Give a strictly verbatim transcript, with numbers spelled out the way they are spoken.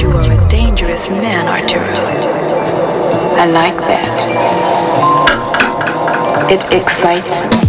you are a dangerous man, Arturo. I like that. It excites me.